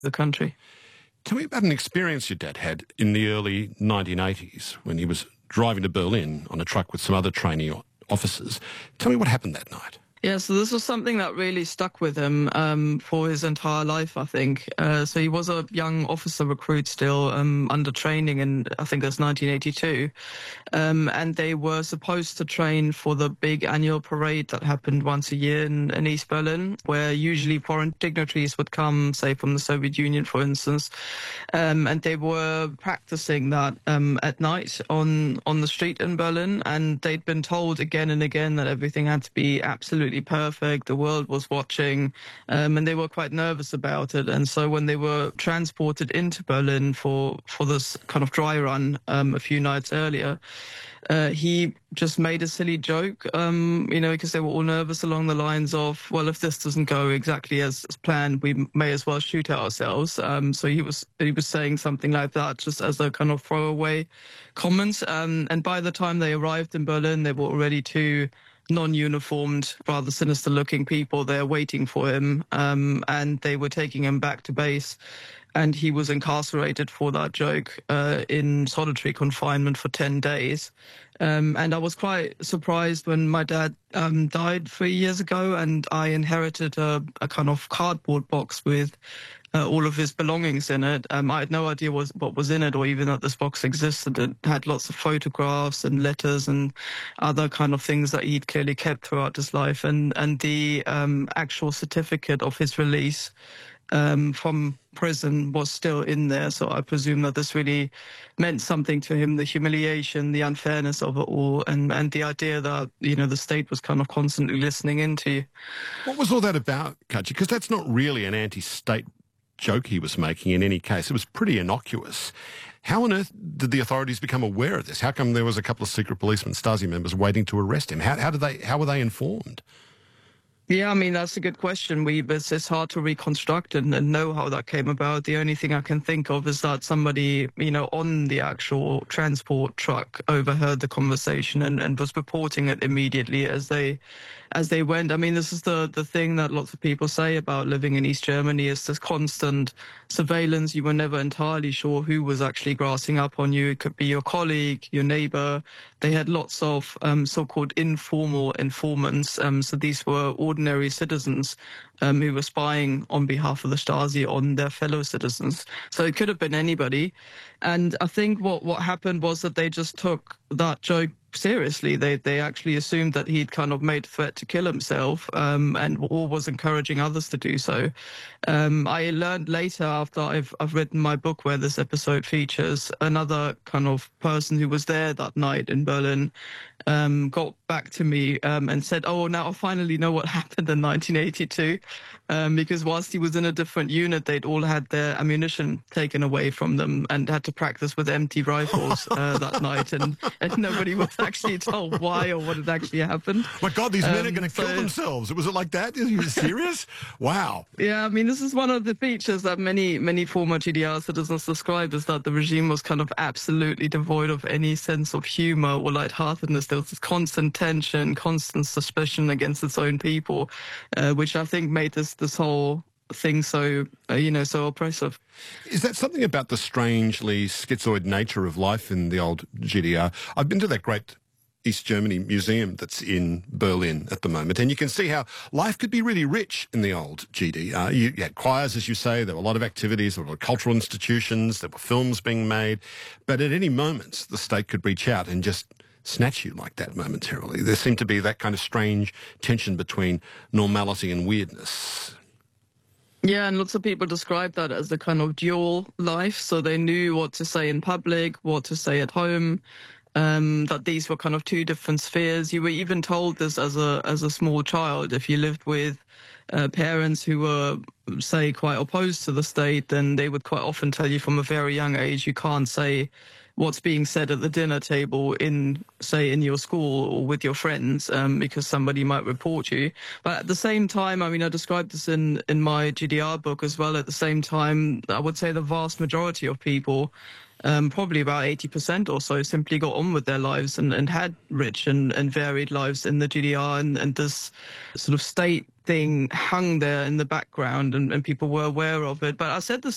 the country. Tell me about an experience your dad had in the early 1980s when he was driving to Berlin on a truck with some other trainee officers. Tell me what happened that night. Yeah, so this was something that really stuck with him for his entire life, I think. So he was a young officer recruit still, under training in, I think it was 1982. And they were supposed to train for the big annual parade that happened once a year in East Berlin, where usually foreign dignitaries would come, say from the Soviet Union, for instance. And they were practicing that at night on the street in Berlin. And they'd been told again and again that everything had to be absolutely perfect. The world was watching, and they were quite nervous about it. And so when they were transported into Berlin for this kind of dry run a few nights earlier, he just made a silly joke, because they were all nervous along the lines of, well, if this doesn't go exactly as planned, we may as well shoot ourselves. So he was saying something like that, just as a kind of throwaway comment. And by the time they arrived in Berlin, they were already two non-uniformed, rather sinister-looking people there waiting for him, and they were taking him back to base. And he was incarcerated for that joke in solitary confinement for 10 days. And I was quite surprised when my dad died 3 years ago, and I inherited a kind of cardboard box with all of his belongings in it. I had no idea what was in it, or even that this box existed. It had lots of photographs and letters and other kind of things that he'd clearly kept throughout his life. And the actual certificate of his release from prison was still in there. So I presume that this really meant something to him, the humiliation, the unfairness of it all, and the idea that, the state was kind of constantly listening into you. What was all that about, Katja? Because that's not really an anti-state joke he was making in any case. It was pretty innocuous. How on earth did the authorities become aware of this? How come there was a couple of secret policemen, Stasi members, waiting to arrest him? How were they informed? Yeah, I mean, that's a good question. It's hard to reconstruct and know how that came about. The only thing I can think of is that somebody, on the actual transport truck overheard the conversation and was reporting it immediately as they went. I mean, this is the thing that lots of people say about living in East Germany, is this constant surveillance. You were never entirely sure who was actually grassing up on you. It could be your colleague, your neighbor. They had lots of so-called informal informants. So these were ordinary citizens who were spying on behalf of the Stasi on their fellow citizens. So it could have been anybody. And I think what happened was that they just took that joke seriously. They actually assumed that he'd kind of made a threat to kill himself, or was encouraging others to do so. I learned later, after I've written my book where this episode features, another kind of person who was there that night in Berlin got back to me and said, oh, now I finally know what happened in 1982, because whilst he was in a different unit, they'd all had their ammunition taken away from them and had to practice with empty rifles that night, and nobody was actually told why or what had actually happened. My God, these men are going to kill themselves. Was it like that? Are you serious? Wow. Yeah, I mean, this is one of the features that many former GDR citizens described, is that the regime was kind of absolutely devoid of any sense of humor or lightheartedness. There was this constant tension, constant suspicion against its own people, which I think made this whole thing so oppressive. Is that something about the strangely schizoid nature of life in the old GDR? I've been to that great East Germany museum that's in Berlin at the moment, and you can see how life could be really rich in the old GDR. You had choirs, as you say, there were a lot of activities, there were cultural institutions, there were films being made, but at any moment the state could reach out and just snatch you like that momentarily. There seemed to be that kind of strange tension between normality and weirdness. Yeah, and lots of people describe that as a kind of dual life. So they knew what to say in public, what to say at home, that these were kind of two different spheres. You were even told this as a small child. If you lived with parents who were, say, quite opposed to the state, then they would quite often tell you from a very young age, you can't say what's being said at the dinner table in your school or with your friends, because somebody might report you. But at the same time, I mean, I described this in my GDR book as well. At the same time, I would say the vast majority of people, probably about 80% or so, simply got on with their lives and had rich and varied lives in the GDR, and this sort of state thing hung there in the background, and people were aware of it. But I said this